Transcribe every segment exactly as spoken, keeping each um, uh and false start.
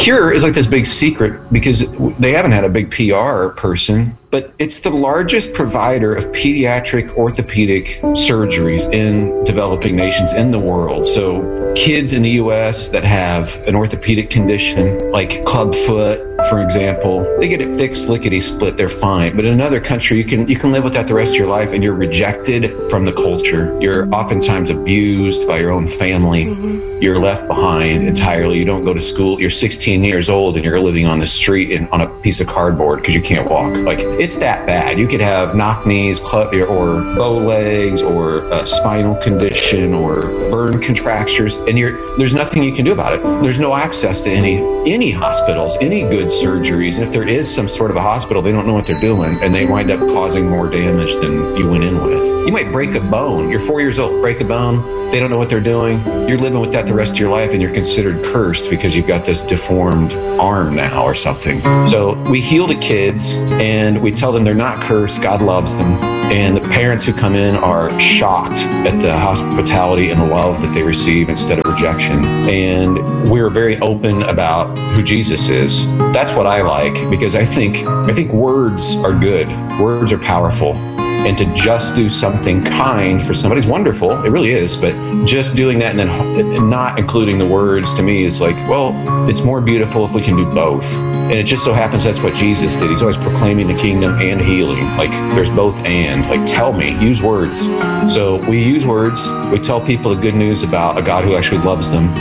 Cure is like this big secret because they haven't had a big P R person, but it's the largest provider of pediatric orthopedic surgeries in developing nations in the world. So kids in the U S that have an orthopedic condition like club foot, for example, they get it fixed lickety-split, they're fine. But in another country, you can you can live with that the rest of your life, and you're rejected from the culture. You're oftentimes abused by your own family. Mm-hmm. You're left behind entirely. You don't go to school. You're sixteen years old, and you're living on the street and on a piece of cardboard because you can't walk. Like, it's that bad. You could have knock knees, club, or bow legs, or a spinal condition, or burn contractures, and you're there's nothing you can do about it. There's no access to any any hospitals, any good surgeries. And if there is some sort of a hospital, they don't know what they're doing, and they wind up causing more damage than you went in with. You might break a bone. You're four years old, break a bone. They don't know what they're doing. You're living with that the rest of your life, and you're considered cursed because you've got this deformed arm now or something. So we heal the kids, and we tell them they're not cursed. God loves them. And the parents who come in are shocked at the hospitality and the love that they receive instead of rejection. And we're very open about who Jesus is. That's what I like, because I think I think words are good. Words are powerful. And to just do something kind for somebody is wonderful. It really is. But just doing that and then not including the words, to me, is like, well, it's more beautiful if we can do both. And it just so happens that's what Jesus did. He's always proclaiming the kingdom and healing. Like, there's both and. Like, tell me, use words. So we use words. We tell people the good news about a God who actually loves them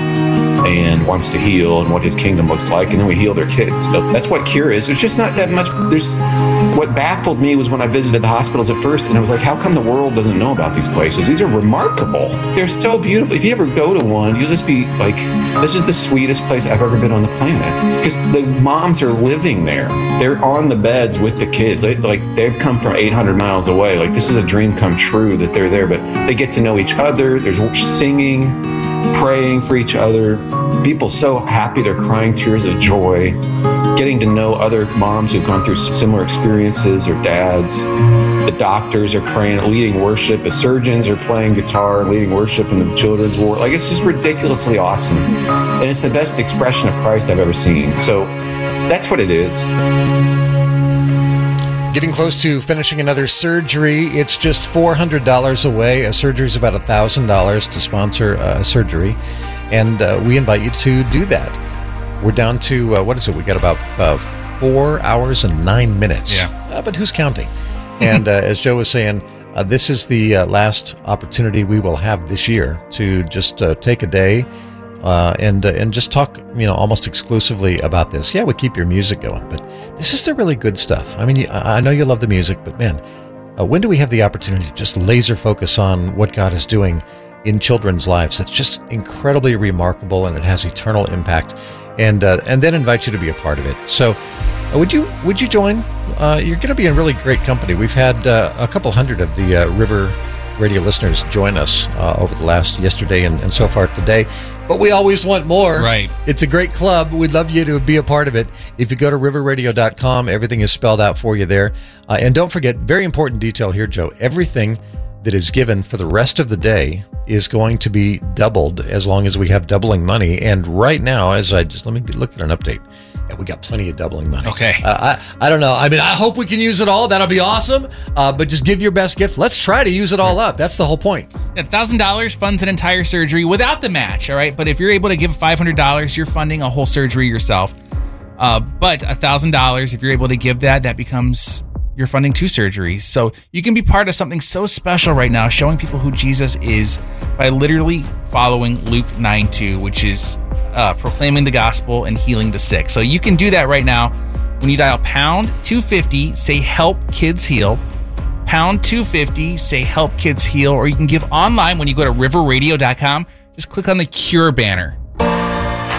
and wants to heal and what his kingdom looks like, and then we heal their kids. So that's what Cure is. There's just not that much. There's what baffled me was when I visited the hospitals at first, and I was like, how come the world doesn't know about these places? These are remarkable. They're so beautiful. If you ever go to one, you'll just be like, this is the sweetest place I've ever been on the planet, because the moms are living there. They're on the beds with the kids. They, like, they've come from eight hundred miles away. Like, this is a dream come true that they're there, but they get to know each other. There's singing, praying for each other. People so happy, they're crying tears of joy. Getting to know other moms who've gone through similar experiences, or dads. The doctors are praying, leading worship. The surgeons are playing guitar, leading worship in the children's ward. Like, it's just ridiculously awesome. And it's the best expression of Christ I've ever seen. So that's what it is. Getting close to finishing another surgery. It's just four hundred dollars away. A surgery is about one thousand dollars to sponsor a surgery. And uh, we invite you to do that. We're down to, uh, what is it? We got about uh, four hours and nine minutes. Yeah. Uh, but who's counting? And uh, as Joe was saying, uh, this is the uh, last opportunity we will have this year to just uh, take a day uh, and uh, and just talk, you know, almost exclusively about this. Yeah, we keep your music going, but this is the really good stuff. I mean, I know you love the music, but man, uh, when do we have the opportunity to just laser focus on what God is doing in children's lives? That's just incredibly remarkable, and it has eternal impact. And uh, and then invite you to be a part of it. So, uh, would you would you join? Uh, you're going to be in really great company. We've had uh, a couple hundred of the uh, River Radio listeners join us uh, over the last yesterday and, and so far today. But we always want more. Right. It's a great club. We'd love you to be a part of it. If you go to river radio dot com, everything is spelled out for you there. Uh, and don't forget, very important detail here, Joe. Everything that is given for the rest of the day is going to be doubled as long as we have doubling money. And right now, as I just, let me look at an update. Yeah, we got plenty of doubling money. Okay. Uh, I, I don't know. I mean, I hope we can use it all. That'll be awesome. Uh, but just give your best gift. Let's try to use it all up. That's the whole point. one thousand dollars funds an entire surgery without the match, all right? But if you're able to give five hundred dollars, you're funding a whole surgery yourself. Uh, but one thousand dollars, if you're able to give that, that becomes... you're funding two surgeries. So you can be part of something so special right now, showing people who Jesus is by literally following Luke nine two, which is uh, proclaiming the gospel and healing the sick. So you can do that right now when you dial pound two fifty, say help kids heal, pound two fifty, say help kids heal, or you can give online when you go to river radio dot com. Just click on the Cure banner.